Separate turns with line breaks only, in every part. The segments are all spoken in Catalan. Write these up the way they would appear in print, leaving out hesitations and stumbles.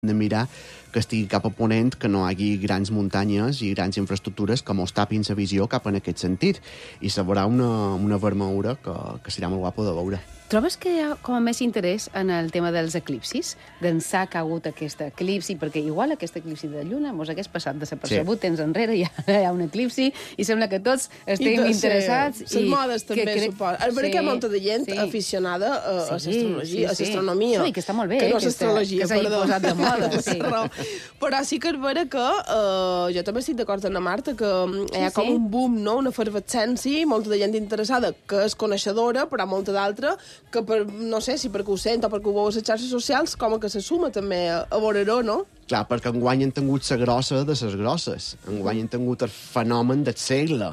de mirar que estigui cap a ponent, que no hi hagi grans muntanyes i grans infraestructures que mos tapin la visió cap en aquest sentit. I se veurà una vermellura que serà molt guapa de veure.
Trobes que hi ha com a més interès en el tema dels eclipsis? D'ençà que ha hagut aquest eclipsi, perquè igual aquest eclipsi de lluna mos hagués passat desapercebut temps enrere, hi ha un eclipsi, i sembla que tots estem interessats.
Les modes també, suposo. És veritat que hi ha molta de gent aficionada a l'astrologia, a l'astronomia.
I que està molt bé,
que no és astrologia,
que s'hagi posat de moda.
Però sí que és veritat que jo també estic d'acord amb la Marta, que hi ha com un boom, no? Una efervescència, molta de gent interessada, que és coneixedora, però molta d'altra que no sé si perquè ho sent o perquè ho veu a les xarxes socials, com que se suma també a veure-ho, no?
Clar, perquè enguany han tingut la grossa de les grosses. Enguany han tingut el fenomen del segle.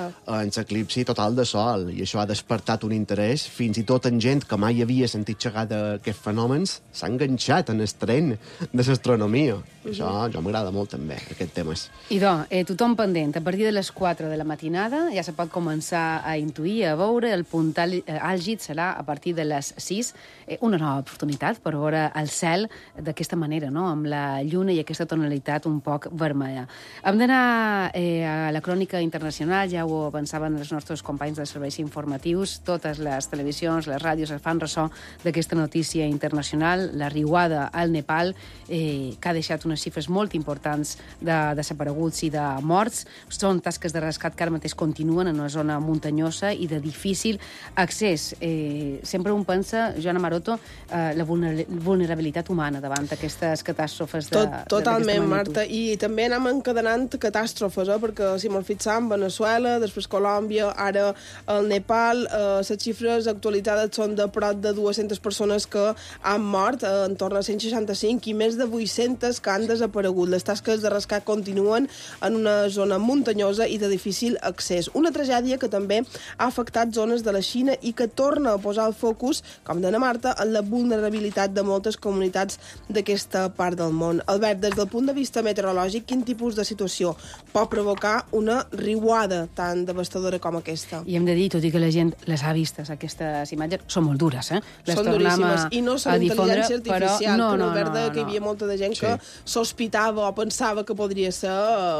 En l'eclipsi total de sol. I això ha despertat un interès. Fins i tot en gent que mai havia sentit xerrar d'aquests fenòmens s'ha enganxat en el tren de l'astronomia. Això jo m'agrada molt, també, aquests temes.
Idò, tothom pendent. A partir de les 4 de la matinada ja se pot començar a intuir, a veure. El punt àlgid serà a partir de les 6. Una nova oportunitat per veure el cel d'aquesta manera, no?, amb la lluna i aquesta tonalitat un poc vermella. Hem d'anar a la crònica internacional, ja ho avançaven els nostres companys dels serveis informatius, totes les televisions, les ràdios es fan ressò d'aquesta notícia internacional, la riuada al Nepal, que ha deixat unes xifres molt importants de desapareguts i de morts. Són tasques de rescat que ara mateix continuen en una zona muntanyosa i de difícil accés. Sempre un pensa, Joana Maroto, la vulnerabilitat humana davant d'aquestes catàstrofes
Totalment, Marta. I també anem encadenant catàstrofes, perquè si me'l fixam, Venezuela, després Colòmbia, ara el Nepal, les xifres actualitzades són de prop de 200 persones que han mort, en torn a 165, i més de 800 que han desaparegut. Les tasques de rescat continuen en una zona muntanyosa i de difícil accés. Una tragèdia que també ha afectat zones de la Xina i que torna a posar el focus, com deia Marta, en la vulnerabilitat de moltes comunitats d'aquesta part del món. Albert, des del punt de vista meteorològic, quin tipus de situació pot provocar una riuada tan devastadora com aquesta?
I hem de dir, tot i que la gent les ha vistes, aquestes imatges, són molt dures, Les
són duríssimes, i no són intel·ligència artificial, però Albert, que hi havia molta de gent que sospitava o pensava que podria ser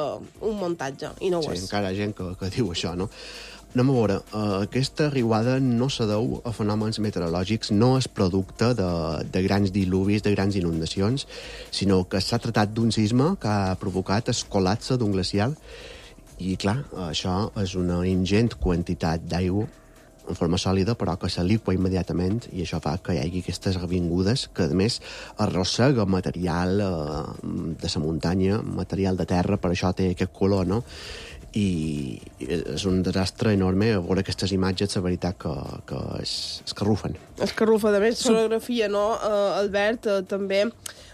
un muntatge, i no ho és.
Encara hi ha gent que diu això, no? Anem a veure, aquesta riuada no se deu a fenòmens meteorològics, no és producte de grans diluvis, de grans inundacions, sinó que s'ha tractat d'un sisme que ha provocat el col·lapse d'un glacial. I, clar, això és una ingent quantitat d'aigua en forma sòlida, però que se liqua immediatament, i això fa que hi hagi aquestes revingudes que, a més, arrossega material de la muntanya, material de terra, per això té aquest color, no? I és un desastre enorme a veure aquestes imatges, la veritat que escarrufen.
Escarrufa, de més, fotografia, no, Albert, també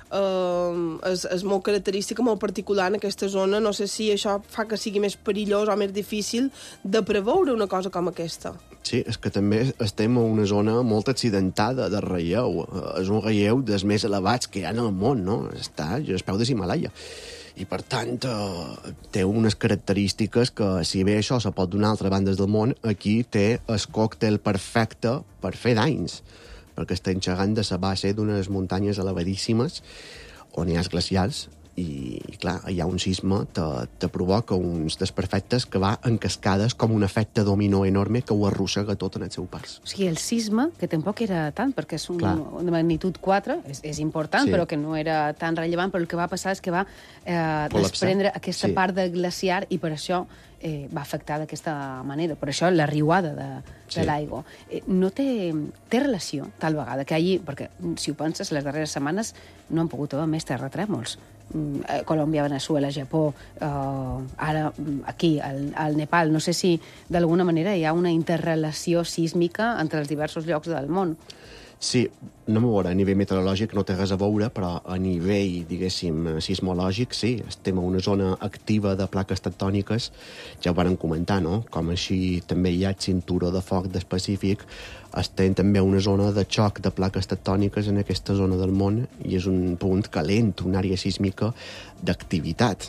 és molt característica, molt particular en aquesta zona. No sé si això fa que sigui més perillós o més difícil de preveure una cosa com aquesta.
Sí, és que també estem en una zona molt accidentada de relleu. És un relleu dels més elevats que hi ha en el món, no? Està al peu de l'Himalaya. I, per tant, té unes característiques que, si bé això se pot donar a altres bandes del món, aquí té el còctel perfecte per fer danys, perquè estem xerrant de la base d'unes muntanyes elevadíssimes on hi ha glacials i, clar, hi ha un sisme que te provoca uns desperfectes que va en cascades com un efecte dominó enorme que ho arrossega tot en el seu pas.
O sigui, el sisme, que tampoc era tant, perquè és de magnitud 4, és important, però que no era tan rellevant, però el que va passar és que va desprendre aquesta part de glaciar i per això va afectar d'aquesta manera. Per això la riuada de l'aigua. No té relació, tal vegada, que allí, perquè si ho penses, les darreres setmanes no han pogut haver més terratrèmols. Colòmbia, Venezuela, Japó, ara aquí, al Nepal. No sé si d'alguna manera hi ha una interrelació sísmica entre els diversos llocs del món.
Sí, anem a veure, a nivell meteorològic no té res a veure, però a nivell, diguéssim, sismològic, sí, estem en una zona activa de plaques tectòniques, ja ho varen comentar, no? Com així també hi ha cinturó de foc del Pacífic, estem també en una zona de xoc de plaques tectòniques en aquesta zona del món, i és un punt calent, una àrea sísmica d'activitat.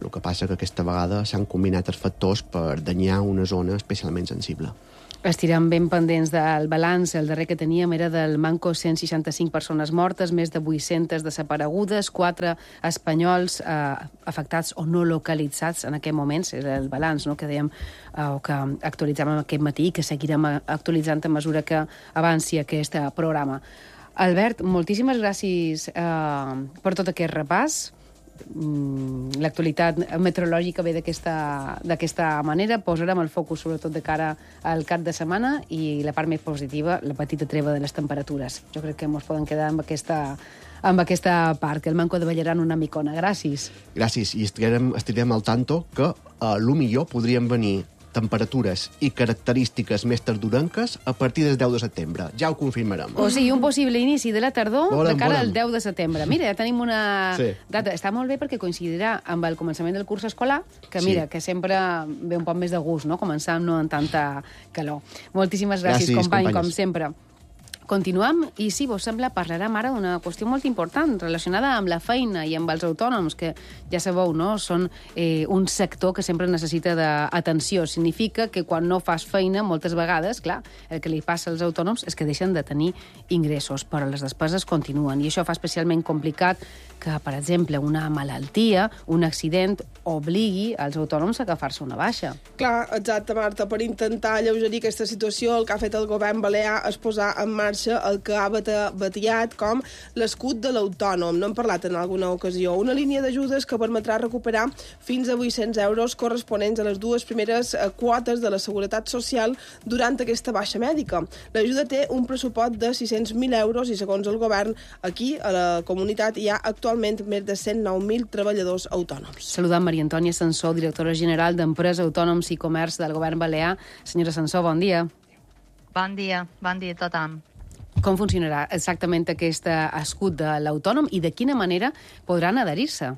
El que passa que aquesta vegada s'han combinat els factors per danyar una zona especialment sensible.
Estirem ben pendents del balanç. El darrer que teníem era del Manco, 165 persones mortes, més de 800 desaparegudes, 4 espanyols afectats o no localitzats en aquest moment. Era el balanç, no?, que dèiem o que actualitzàvem aquest matí i que seguirem actualitzant a mesura que avanci aquest programa. Albert, moltíssimes gràcies per tot aquest repàs. L'actualitat meteorològica ve d'aquesta manera. Posarem el focus sobretot de cara al cap de setmana i la part més positiva, la petita treva de les temperatures. Jo crec que ens poden quedar amb aquesta part, que el Manco de Ballaran una micona. Gràcies.
Gràcies, i estirem al tanto que lo millor podrien venir temperatures i característiques més tardorenques a partir del 10 de setembre. Ja ho confirmarem.
O sigui, un possible inici de la tardor de cara al 10 de setembre. Mira, ja tenim una data. Està molt bé perquè coincidirà amb el començament del curs escolar, que mira, que sempre ve un poc més de gust, no?, començar no amb tanta calor. Moltíssimes gràcies, company, com sempre. Continuem i, si vos sembla, parlarem ara d'una qüestió molt important relacionada amb la feina i amb els autònoms, que ja sabeu, no?, són un sector que sempre necessita d'atenció. Significa que quan no fas feina, moltes vegades, clar, el que li passa als autònoms és que deixen de tenir ingressos, però les despeses continuen. I això fa especialment complicat que, per exemple, una malaltia, un accident, obligui als autònoms a agafar-se una baixa.
Clar, exacte, Marta. Per intentar alleugerir aquesta situació, el que ha fet el govern balear és posar en marxa el que ha batallat com l'escut de l'autònom. No hem parlat en alguna ocasió. Una línia d'ajudes que permetrà recuperar fins a 800 euros corresponents a les 2 primeres quotes de la Seguretat Social durant aquesta baixa mèdica. L'ajuda té un pressupost de 600.000 euros i, segons el govern, aquí, a la comunitat, hi ha actualment més de 109.000 treballadors autònoms.
Saludant Maria Antònia Sansó, directora general d'Empresa, Autònoms i Comerç del Govern Balear. Senyora Sansó, bon dia.
Bon dia a tothom.
Com funcionarà exactament aquest escut de l'autònom i de quina manera podran adherir-se?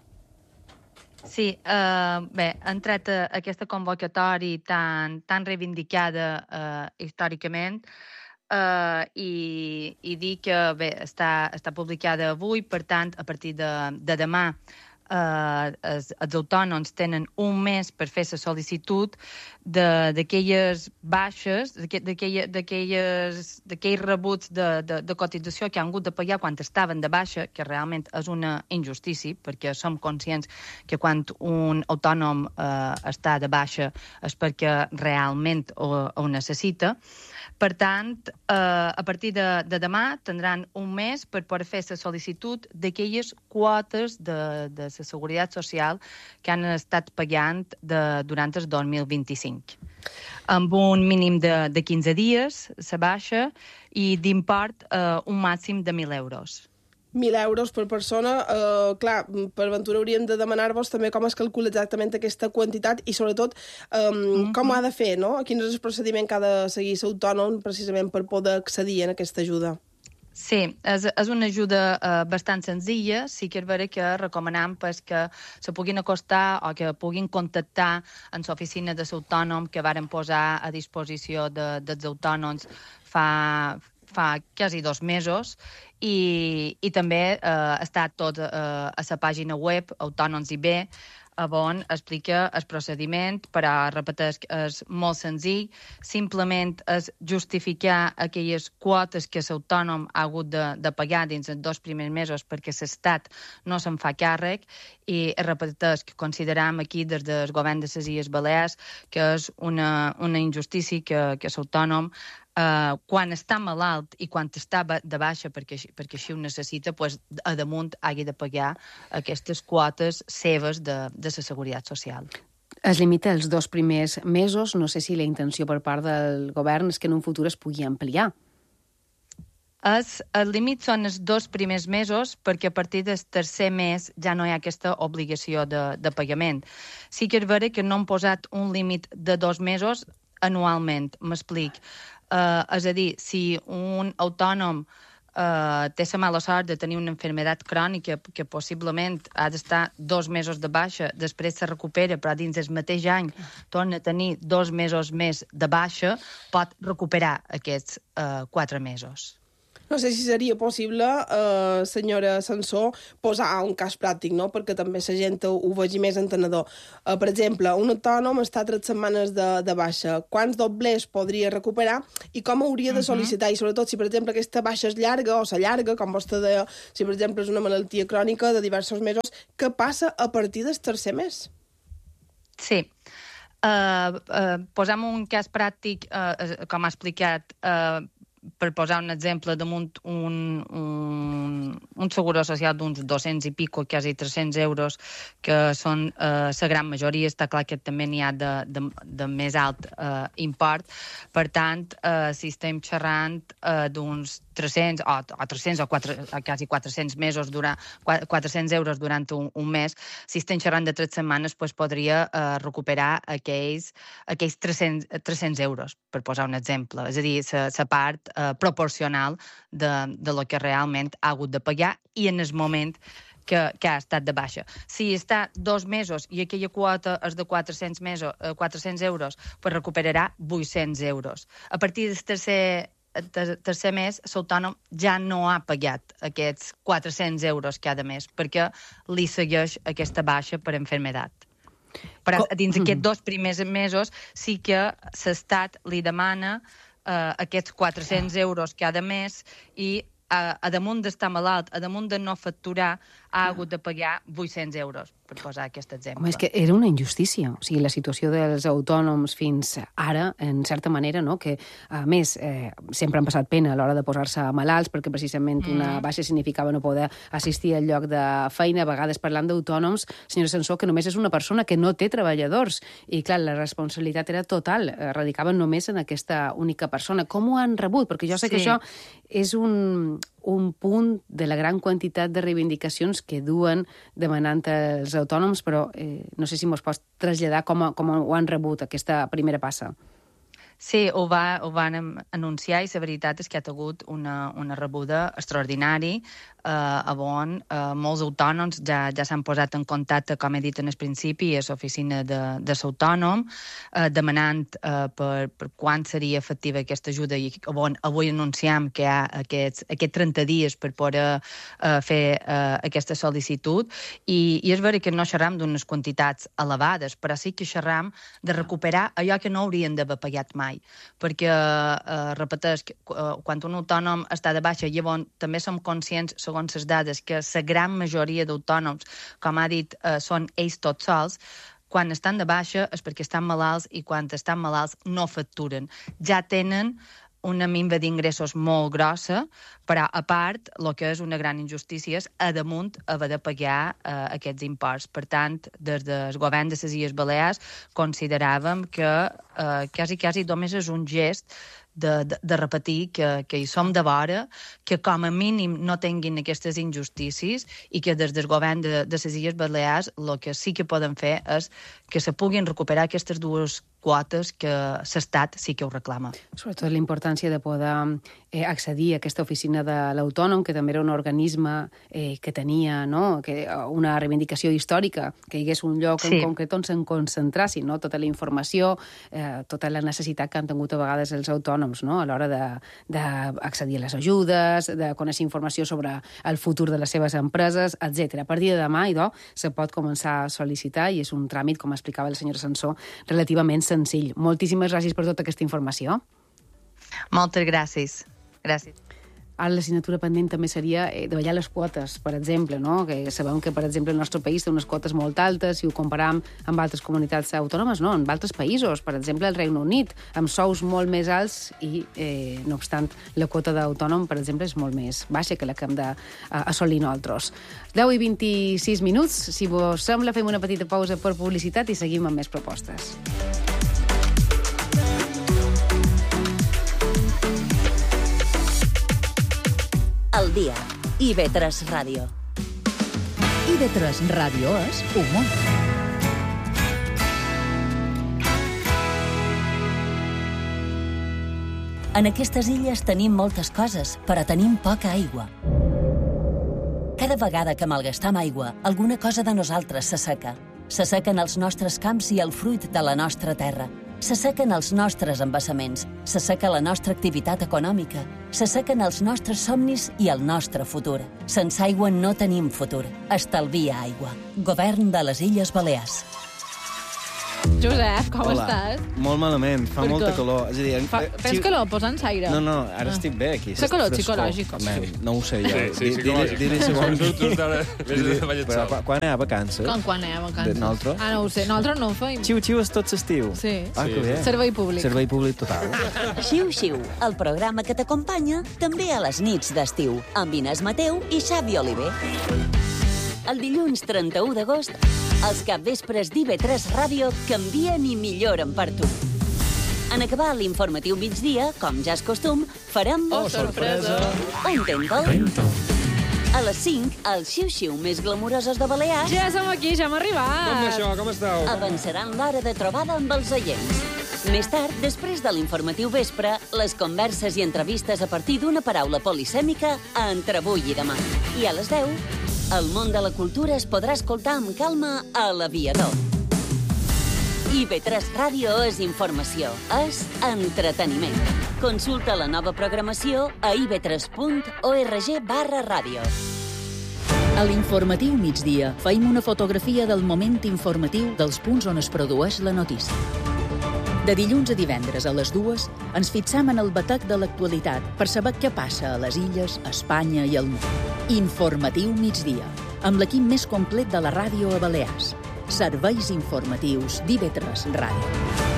Sí, bé, han tret aquesta convocatòria tan reivindicada històricament i dir que bé, està publicada avui, per tant, a partir de demà els autònoms tenen un mes per fer la sol·licitud d'aquelles baixes, d'aquells rebuts de cotització que han hagut de pagar quan estaven de baixa, que realment és una injustícia, perquè som conscients que quan un autònom està de baixa és perquè realment ho necessita. Per tant, a partir de demà tindran un mes per poder fer la sol·licitud d'aquelles quotes de la Seguretat Social que han estat pagant durant el 2025. Amb un mínim de 15 dies, la baixa, i d'import un màxim de 1.000 euros.
1.000 euros per persona. Clar, per ventura hauríem de demanar-vos també com es calcula exactament aquesta quantitat i, sobretot, com ho ha de fer, no? Quin és el procediment que ha de seguir l'autònom precisament per poder accedir a aquesta ajuda?
Sí, és una ajuda bastant senzilla. Sí que és vera que recomanem que se puguin acostar o que puguin contactar en l'oficina de l'autònom que varen posar a disposició dels autònoms fa quasi 2 mesos i també està tot a la pàgina web Autònoms IB, on explica el procediment, però repeteix que és molt senzill. Simplement és justificar aquelles quotes que l'autònom ha hagut de pagar dins els 2 primers mesos perquè l'Estat no se'n fa càrrec, i repeteix que consideram aquí des del govern de les Illes Balears que és una injustícia que l'autònom quan està malalt i quan està de baixa perquè així ho necessita, a damunt hagi de pagar aquestes quotes seves de la Seguretat Social.
Es limita als 2 primers mesos. No sé si la intenció per part del govern és que en un futur es pugui ampliar.
El límit són els 2 primers mesos perquè a partir del tercer mes ja no hi ha aquesta obligació de pagament. Sí que és vera que no han posat un límit de 2 mesos anualment, m'explic. És a dir, si un autònom té la mala sort de tenir una malaltia crònica que possiblement ha d'estar 2 mesos de baixa, després se recupera, però dins del mateix any torna a tenir 2 mesos més de baixa, pot recuperar aquests 4 mesos.
No sé si seria possible, senyora Sansó, posar un cas pràctic, no? Perquè també la gent ho vegi més entenedor. Per exemple, un autònom està 3 setmanes de baixa. Quants doblers podria recuperar i com hauria de sol·licitar? I sobretot, si per exemple aquesta baixa és llarga o s'allarga, com vostè deia, si per exemple és una malaltia crònica de diversos mesos, què passa a partir del tercer mes?
Sí. Posem un cas pràctic, com ha explicat, per posar un exemple, damunt un seguro social d'uns 200 i pico, quasi 300 euros, que són la gran majoria. Està clar que també n'hi ha de més alt import. Per tant, si estem xerrant d'uns 300 o quasi 400 mesos, 400 euros durant un mes, si estem xerrant de 3 setmanes, podria recuperar aquells 300 euros, per posar un exemple. És a dir, la part proporcional de lo que realment ha hagut de pagar i en el moment que ha estat de baixa. Si està 2 mesos i aquella quota és de 400 euros, recuperarà 800 euros. A partir del tercer mes, l'autònom ja no ha pagat aquests 400 euros cada mes, perquè li segueix aquesta baixa per enfermedat. Però dins aquests 2 primers mesos sí que l'Estat li demana aquests 400 euros cada mes i a damunt d'estar malalt, a damunt de no facturar, ha hagut de pagar 800 euros, per posar aquest exemple.
Home, és que era una injustícia. O sigui, la situació dels autònoms fins ara, en certa manera, no? Que, a més, sempre han passat pena a l'hora de posar-se malalts, perquè precisament una baixa significava no poder assistir al lloc de feina. A vegades parlant d'autònoms, senyora Sansó, que només és una persona que no té treballadors. I, clar, la responsabilitat era total. Radicaven només en aquesta única persona. Com ho han rebut? Perquè jo sé que això és un punt de la gran quantitat de reivindicacions que duen demanant els autònoms, però no sé si mos pots traslladar com ho han rebut, aquesta primera passa.
Sí, ho van anunciar i la veritat és que ha hagut una rebuda extraordinària on molts autònoms ja s'han posat en contacte, com he dit en el principi, a l'oficina de l'autònom, demanant per quan seria efectiva aquesta ajuda i on avui anunciem que hi ha aquests 30 dies per poder fer aquesta sol·licitud i és veritat que no xerram d'unes quantitats elevades, però sí que xerram de recuperar allò que no haurien d'haver pagat mai, perquè, repeteix, quan un autònom està de baixa, llavors també som conscients, segons les dades, que la gran majoria d'autònoms, com ha dit, són ells tots sols. Quan estan de baixa és perquè estan malalts i quan estan malalts no facturen. Ja tenen una minva d'ingressos molt grossa, però a part, el que és una gran injustícia és a damunt haver de pagar aquests imports. Per tant, des del govern de les Illes Balears consideràvem que quasi només és un gest de repetir que hi som de vora, que com a mínim no tinguin aquestes injustícies i que des del govern de les Illes Balears el que sí que poden fer és que se puguin recuperar aquestes 2 quotes que l'Estat sí que ho reclama.
Sobretot la importància de poder accedir a aquesta oficina de l'autònom, que també era un organisme que tenia una reivindicació històrica, que hi hagués un lloc en concret on se'n concentrassin tota la informació, tota la necessitat que han tingut a vegades els autònoms a l'hora d'accedir a les ajudes, de conèixer informació sobre el futur de les seves empreses, etc. A partir de demà, se pot començar a sol·licitar i és un tràmit, com explicava la senyora Sansó, relativament senzill. Moltíssimes gràcies per tota aquesta informació.
Moltes gràcies. Gràcies.
Ara l'assignatura pendent també seria davallar les quotes, per exemple, que sabem que, per exemple, el nostre país té unes quotes molt altes, si ho comparam amb altres comunitats autònomes, amb altres països, per exemple, el Regne Unit, amb sous molt més alts i, no obstant, la quota d'autònom, per exemple, és molt més baixa que la que hem d'assolir nosaltres. 10 i 26 minuts, si vos sembla, fem una petita pausa per publicitat i seguim amb més propostes.
El dia. IB3 Ràdio. IB3 Ràdio és humor. En aquestes illes tenim moltes coses, però tenim poca aigua. Cada vegada que malgastam aigua, alguna cosa de nosaltres s'asseca. S'assequen els nostres camps i el fruit de la nostra terra. S'assequen els nostres embassaments, s'asseca la nostra activitat econòmica, s'assequen els nostres somnis i el nostre futur. Sense aigua no tenim futur. Estalvia aigua. Govern de les Illes Balears.
Josep, com
Hola.
estàs?
Molt malament, fa
Per
molta
què?
calor. És a dir,
Tens calor? Posa'ns aire.
No, ara estic bé aquí.
És calor
Frescor.
psicològica.
No ho sé jo.
Sí, psicològic.
Diré segons.
Però
Quan hi ha vacances?
Quan anem a vacances?
Nosaltres?
Ah, no ho sé. Nosaltres no ho feim.
Xiu-xiu és tot l'estiu.
Sí.
Ah, que bé.
Servei públic.
Servei públic total.
Xiu-xiu, el programa que t'acompanya també a les nits d'estiu, amb Inés Mateu i Xavi Oliver. El dilluns 31 d'agost, els capvespres d'IV3 Ràdio canvien i milloren per tu. En acabar l'informatiu migdia, com ja és costum, farem...
Oh, sorpresa!
Un Tentol. A les 5, els xiu-xiu més glamourosos de Balears
Ja som aquí, ja hem arribat.
com esteu?
avançaran l'hora de trobada amb els oients. Més tard, després de l'informatiu vespre, les converses i entrevistes a partir d'una paraula polisèmica a Entre avui i demà. I a les 10, el món de la cultura es podrà escoltar amb calma a l'Aviador. IB3 Ràdio és informació, és entreteniment. Consulta la nova programació a ib3.org/ràdio.
A l'informatiu migdia feim una fotografia del moment informatiu dels punts on es produeix la notícia. De dilluns a divendres a les 2 ens fixam en el batec de l'actualitat per saber què passa a les illes, a Espanya i al món. Informatiu migdia, amb l'equip més complet de la ràdio a Balears. Serveis informatius d'IV3 Ràdio.